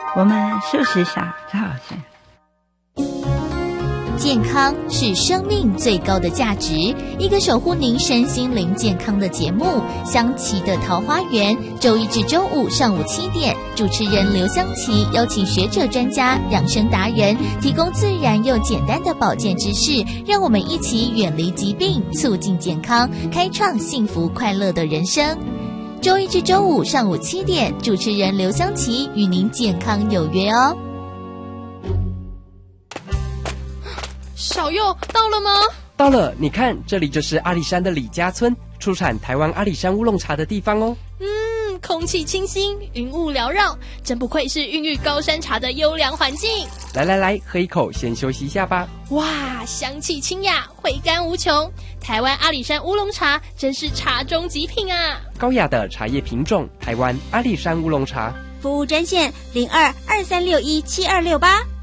我们休息一下，好， 健康是生命最高的价值，一个守护您身心灵健康的节目《香琪的桃花源》，周一至周五上午7点，主持人刘香琪邀请学者专家、养生达人，提供自然又简单的保健知识，让我们一起远离疾病，促进健康，开创幸福快乐的人生。周一至周五上午7点，主持人刘香琪与您健康有约哦。 小佑到了吗？ 到了，你看，这里就是阿里山的李家村，出产台湾阿里山乌龙茶的地方哦。 空气清新，云雾缭绕，真不愧是孕育高山茶的优良环境。 来，喝一口，先休息一下吧。 哇，香气清雅，回甘无穷。台湾阿里山乌龙茶真是茶中极品啊！ 高雅的茶叶品种，台湾阿里山乌龙茶。 服务专线0223617268。